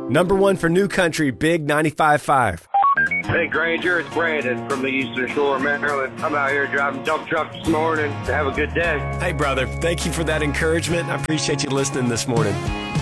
Number one for New Country, Big 95.5. Hey, Granger, it's Brandon from the Eastern Shore of Maryland. I'm out here driving dump truck this morning. Have a good day. Hey, brother, thank you for that encouragement. I appreciate you listening this morning.